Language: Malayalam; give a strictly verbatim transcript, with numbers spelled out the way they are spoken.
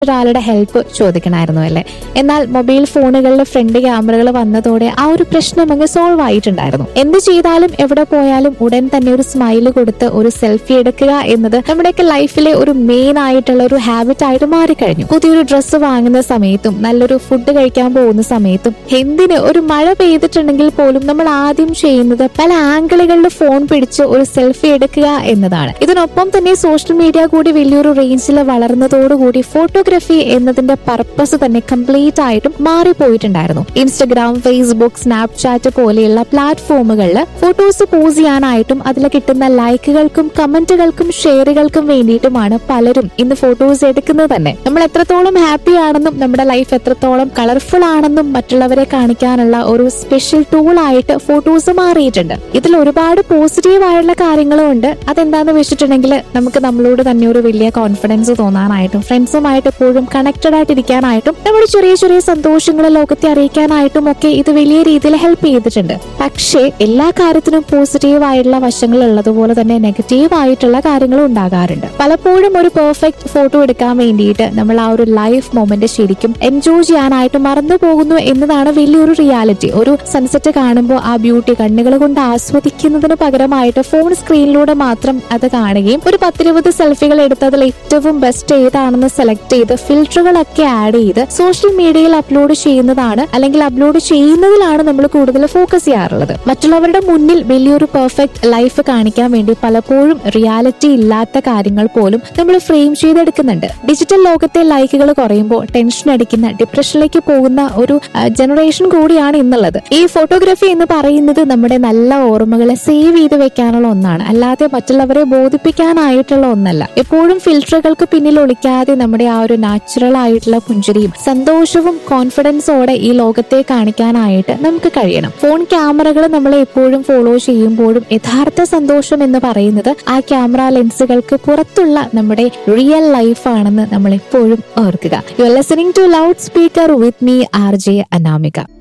ഒരാളുടെ ഹെൽപ്പ് ചോദിക്കണമായിരുന്നു അല്ലേ. എന്നാൽ മൊബൈൽ ഫോണുകളിൽ ഫ്രണ്ട് ക്യാമറകൾ വന്നതോടെ ആ ഒരു പ്രശ്നം അങ്ങ് സോൾവ് ആയിട്ടുണ്ടായിരുന്നു. എന്ത് ചെയ്താലും എവിടെ പോയാലും ഉടൻ തന്നെ ഒരു സ്മൈല് കൊടുത്ത് ഒരു സെൽഫി എടുക്കുക എന്നത് നമ്മുടെയൊക്കെ ലൈഫിലെ ഒരു മെയിൻ ആയിട്ടുള്ള ഒരു ഹാബിറ്റ് ആയിട്ട് മാറിക്കഴിഞ്ഞു. പുതിയൊരു ഡ്രസ്സ് വാങ്ങുന്ന സമയത്തും നല്ലൊരു ഫുഡ് കഴിക്കാൻ പോകുന്ന സമയത്തും എന്തിന് ഒരു മഴ പെയ്തിട്ടുണ്ടെങ്കിൽ പോലും നമ്മൾ ആദ്യം ചെയ്യുന്നത് പല ആംഗിളുകളിൽ ഫോൺ പിടിച്ച് ഒരു സെൽഫി എടുക്കുക എന്നതാണ്. ഇതിനൊപ്പം തന്നെ സോഷ്യൽ മീഡിയ കൂടി വലിയൊരു റേഞ്ചിൽ വളർന്നതോടുകൂടി ഫോട്ടോഗ്രാഫി എന്നതിന്റെ പർപ്പസ് തന്നെ കംപ്ലീറ്റ് ആയിട്ടും മാറിപ്പോയിട്ടുണ്ടായിരുന്നു. ഇൻസ്റ്റഗ്രാം, ഫേസ്ബുക്ക്, സ്നാപ്ചാറ്റ് പോലെയുള്ള പ്ലാറ്റ്ഫോമുകളിൽ ഫോട്ടോസ് പോസ്റ്റ് ചെയ്യാനായിട്ടും അതിൽ കിട്ടുന്ന ലൈക്കുകൾക്കും കമന്റുകൾക്കും ഷെയറുകൾക്കും വേണ്ടിയിട്ടുമാണ് പലരും ഇന്ന് ഫോട്ടോസ് എടുക്കുന്നത് തന്നെ. നമ്മൾ എത്രത്തോളം ഹാപ്പി ആണെന്നും നമ്മുടെ ലൈഫ് എത്രത്തോളം കളർഫുൾ ആണെന്നും മറ്റുള്ളവരെ കാണിക്കാനുള്ള ഒരു സ്പെഷ്യൽ ടൂൾ ആയിട്ട് ഫോട്ടോസ് മാറിയിട്ടുണ്ട്. ഇതിൽ ഒരുപാട് പോസിറ്റീവ് ആയിട്ടുള്ള കാര്യങ്ങളും ഉണ്ട്. അതെന്താന്ന് വെച്ചിട്ടുണ്ടെങ്കിൽ നമുക്ക് നമ്മളോട് തന്നെ ഒരു വലിയ കോൺഫിഡൻസ് തോന്നാനായിട്ടും ഫ്രണ്ട്സുമായിട്ട് എപ്പോഴും കണക്റ്റഡ് ആയിട്ടിരിക്കാനായിട്ടും നമ്മുടെ ചെറിയ ചെറിയ സന്തോഷങ്ങൾ ലോകത്തെ അറിയിക്കാനായിട്ടും ഒക്കെ ഇത് വലിയ രീതിയിൽ ഹെൽപ്പ് ചെയ്തിട്ടുണ്ട്. പക്ഷേ എല്ലാ കാര്യത്തിനും പോസിറ്റീവ് ആയിട്ടുള്ള വശങ്ങൾ ഉള്ളതുപോലെ തന്നെ നെഗറ്റീവ് ആയിട്ടുള്ള കാര്യങ്ങളും ഉണ്ടാകാറുണ്ട്. പലപ്പോഴും ഒരു പെർഫെക്റ്റ് ഫോട്ടോ എടുക്കാൻ വേണ്ടിയിട്ട് നമ്മൾ ആ ഒരു ലൈഫ് മൊമെന്റ് ശരിക്കും എൻജോയ് ചെയ്യാനായിട്ട് മറന്നു പോകുന്നു എന്നതാണ് വലിയൊരു റിയാലിറ്റി. ഒരു സൺസെറ്റ് കാണുമ്പോൾ ആ ബ്യൂട്ടി കണ്ണുകൾ കൊണ്ട് ആസ്വദിക്കുന്നതിന് പകരമായിട്ട് ഫോൺ സ്ക്രീനിലൂടെ മാത്രം അത് കാണുകയും ഒരു പത്തിരുപത് സെൽഫികൾ എടുത്ത് അതിൽ ഏറ്റവും ബെസ്റ്റ് ഏതാണെന്ന് സെലക്ട് ചെയ്ത് ഫിൽറ്ററുകളൊക്കെ ആഡ് ചെയ്ത് സോഷ്യൽ മീഡിയയിൽ അപ്ലോഡ് ചെയ്യുന്നതാണ് അല്ലെങ്കിൽ അപ്ലോഡ് ചെയ്യുന്നതിലാണ് നമ്മൾ കൂടുതൽ ഫോക്കസ് ചെയ്യാറുള്ളത്. മറ്റുള്ളവരുടെ മുന്നിൽ വലിയൊരു പെർഫെക്റ്റ് ലൈഫ് കാണിക്കാൻ വേണ്ടി പലപ്പോഴും റിയാലിറ്റി ഇല്ലാത്ത കാര്യങ്ങൾ പോലും നമ്മൾ ഫ്രെയിം ചെയ്തെടുക്കുന്നുണ്ട്. ഡിജിറ്റൽ ലോകത്തെ ലൈക്കുകൾ കുറയുമ്പോൾ ടെൻഷൻ അടിക്കുന്ന ഡിപ്രഷനിലേക്ക് പോകുന്ന ഒരു ജനറേഷൻ കൂടിയാണ് ഇന്നുള്ളത്. ഈ ഫോട്ടോഗ്രാഫി എന്ന് പറയുന്നത് നമ്മുടെ നല്ല ഓർമ്മകളെ സേവ് ചെയ്ത് വെക്കാനുള്ള ഒന്നാണ്, അല്ലാതെ മറ്റുള്ളവരെ ബോധിപ്പിക്കാനായിട്ടുള്ള ഒന്നല്ല. എപ്പോഴും ഫിൽറ്ററുകൾക്ക് പിന്നിൽ ഒളിക്കാതെ നമ്മുടെ ആ ഒരു നാച്ചുറൽ ആയിട്ടുള്ള പുഞ്ചിരിയും സന്തോഷവും കോൺഫിഡൻസോടെ ഈ ലോകത്തെ കാണിക്കാനായിട്ട് നമുക്ക് കഴിയണം. ഫോൺ ക്യാമറകൾ നമ്മളെ എപ്പോഴും ഫോളോ ചെയ്യുമ്പോഴും യഥാർത്ഥ സന്തോഷം എന്ന് പറയുന്നത് ആ ക്യാമറ ലെൻസുകൾക്ക് പുറത്തുള്ള നമ്മുടെ റിയൽ ലൈഫ് ആണെന്ന് നമ്മൾ എപ്പോഴും ഓർക്കുക. You are listening to loud speaker with me R J Anamika.